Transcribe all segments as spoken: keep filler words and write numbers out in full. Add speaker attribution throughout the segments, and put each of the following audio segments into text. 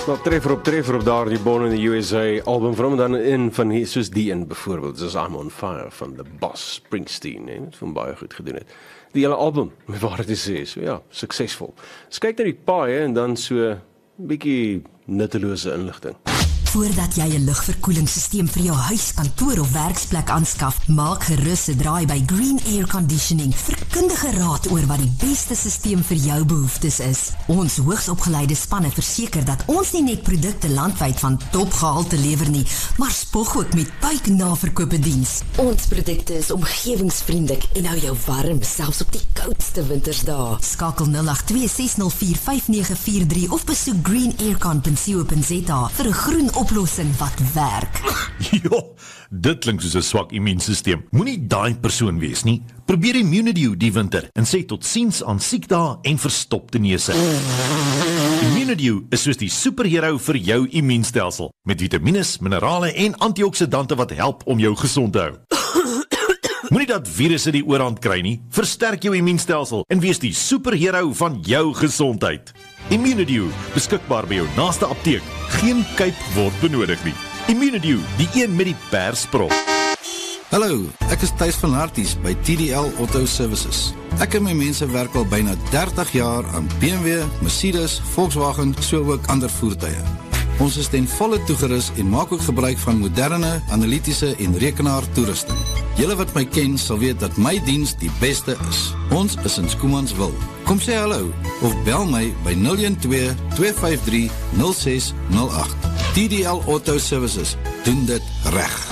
Speaker 1: Nou, treffer op treffer op daar die Born in the U S A album van hom, dan in van hier, soos die een byvoorbeeld, soos I'm on Fire van The Boss Springsteen, hè, wat van baie goed gedoen het. Die hele album, met waar het is, so ja, suksesvol. Dus kyk na die paai en dan so 'n bietjie nuttelose inligting.
Speaker 2: Voordat jy 'n lugverkoelingsstelsel vir jou huis, kantoor of werksplek aanskaf, maak gerus 'n draai by Green Air Conditioning vir kundige raad oor wat die beste stelsel vir jou behoeftes is. Ons hoogsopgeleide spanne verseker dat ons nie net produkte landwyd van topgehalte lewer nie, maar spog ook met buiknaverkope diens. Ons produkte is omgewingsvriendelik en hou jou warm, selfs op die koudste wintersdae. Skakel nul agt twee ses nul vier vyf nege vier drie of besoek green air con punt co punt za vir 'n groen oplossing wat werk.
Speaker 3: Jo, dit klink soos 'n swak immuunstelsel. Moenie daai persoon wees nie. Probeer Immunidew die winter en sê tot siens aan siekdae en verstopte neuse. Immunidew is soos die superhero vir jou immuunstelsel, met vitamines, minerale en antioksidante wat help om jou gesond te hou. Moenie dat virusse die oorhand kry nie. Versterk jou immuunstelsel en wees die superhero van jou gesondheid. Immunidew, beskikbaar by jou naaste apteek. Geen kuip word benodig nie. Immunidew, die een met die persprop.
Speaker 4: Hallo, ek is Thys van Harties by T D L Auto Services. Ek en my mense werk al byna dertig jaar aan B M W, Mercedes, Volkswagen, so ook ander voertuie. Ons is ten volle toegerus en maak ook gebruik van moderne, analitiese en rekenaar toerusting. Julle wat my ken sal weet dat my diens die beste is. Ons is in Schoemansville. Kom sê hallo of bel my by nul een twee twee vyf drie nul ses nul agt. T D L Auto Services doen dit reg.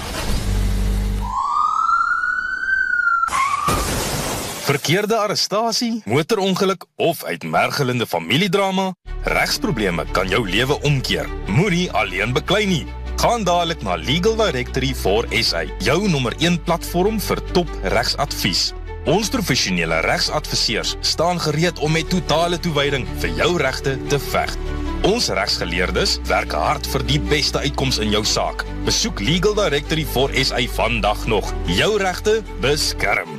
Speaker 5: Verkeerde arrestasie, motorongeluk of uitmergelende familiedrama? Regsprobleme kan jou lewe omkeer. Moenie alleen beklei nie. Gaan dadelik na Legal Directory for S A, jou nommer een platform vir top regsadvies. Ons professionele regsadviseurs staan gereed om met totale toewyding vir jou regte te veg. Ons regsgeleerdes werk hard vir die beste uitkoms in jou saak. Besoek Legal Directory for S A vandag nog. Jou regte beskerm.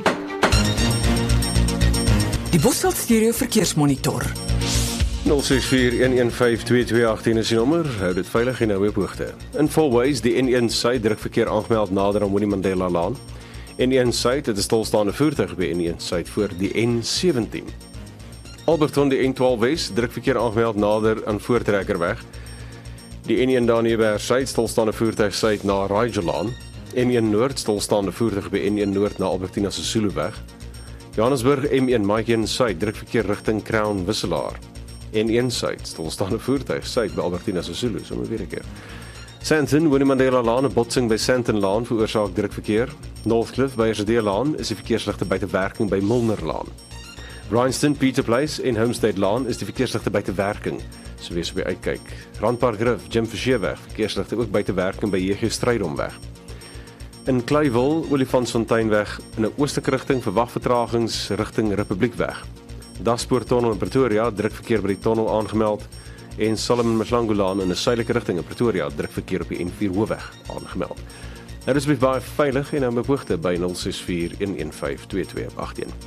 Speaker 6: Die Bosveld Stereo Verkeersmonitor.
Speaker 1: nul ses vier een een vyf twee twee agt een is die nommer, hou dit veilig en nou op hoogte. In Fourways, die N een Suid drukverkeer aangemeld nader aan Winnie Mandela Laan. N een Suid, dit is stilstaande voertuig by N een Suid voor die N sewentien. Alberton, die N twaalf Wes, drukverkeer aangemeld nader aan Voortrekkerweg. Die N een Daniëberg Suid, stilstaande voertuig Suid na Raidgelaan. N een Noord, stilstaande voertuig by N een Noord na Albertina Sisuluweg. Johannesburg M een Maaiken Suid, drukverkeer rigting Crown Wisselaar. N een Suid, stilstaande voertuig Suid by Albertina Sisulu, sommer weer 'n keer. Sandton, Winnie Mandela Laan, 'n botsing by Sandton Laan veroorsaak drukverkeer. Northcliffe by Residee Laan is die verkeersligte buite werking by Milner Laan. Bryanston, Peter Place en Homestead Laan is die verkeersligte buite werking, so wees op die uitkyk. Randpark Rif, Jim Verscheerweg, verkeersligte ook buite werking by J G Strydomweg. In Clayville, Olifantsfonteinweg in 'n oostelike rigting verwag vertragings rigting Republiekweg. Daspoortonnel in Pretoria, drukverkeer by die tonnel aangemeld. En Solomon Mhlangulaan in 'n suidelike rigting in Pretoria, drukverkeer op die N vier Hoofweg aangemeld. Nou dis baie veilig en nou met hoogte by nul ses vier een een vyf twee twee agt een.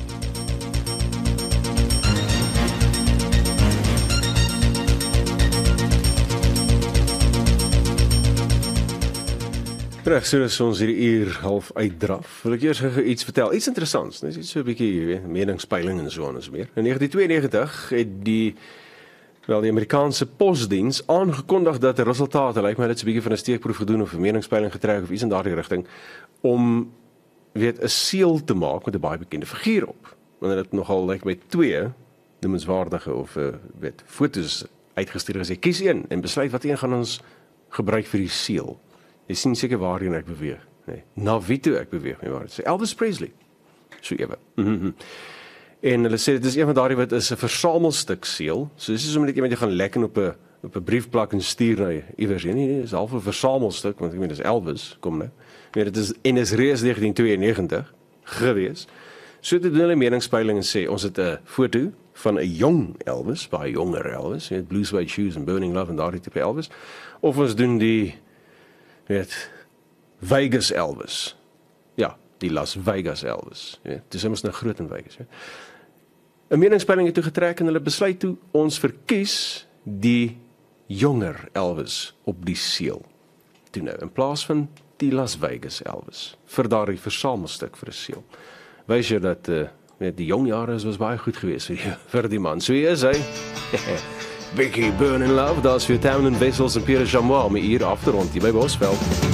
Speaker 1: Reg, so is ons hierdie uur half uitdraf. Wil ek eers gou iets vertel, iets interessants, dis iets so 'n bietjie, weet, meningspeiling en so aan is meer. In negentien tweeënnegentig het die wel die Amerikaanse posdiens aangekondig dat die resultate, lyk my dit 'n bietjie van 'n steekproef gedoen of 'n meningspeiling getrek of iets in daardie rigting, om weet 'n seël te maak met 'n baie bekende figuur op. Want dit nogal lyk my twee noemenswaardige of uh, weet fotos uitgestuur gesê kies een en besluit wat een gaan ons gebruik vir die seël. Jy sien seker waarheen ek beweeg, nee, na wie toe ek beweeg, nie waar? Sê Elvis Presley. So ewe. Mhm. En hulle sê dit is een van daardie wat is 'n versamelstuk seël. So dis is om net iemand jy gaan lekker op 'n op 'n briefplak en stuur na iewers heen. Nee, dis half 'n versamelstuk want ek meen dis Elvis, kom nou. Nee, dit is en is reeds negentien tweeënnegentig gewees. So dit doen hulle meningspeiling en sê ons het 'n foto van 'n jong Elvis, baie jonger Elvis, met blue suede shoes en burning love en daardie tipe Elvis. Of ons doen die weet Vegas Elvis. Ja, die Las Vegas Elvis. Ja, dis immers nou groot in Vegas, ja. 'n meningspeiling het toe getrek en hulle besluit toe ons verkies die jonger Elvis op die seel. Toe nou, in plaas van die Las Vegas Elvis, vir daardie versamelstuk vir 'n seel. Wys jy dat uh, die jong jare was baie goed geweest vir die, vir die man. So hier is hy. Vicky Burn in Love, daar's vir Town and Vessels en Pierre Jamois om hier af te rond hier by Bosveld.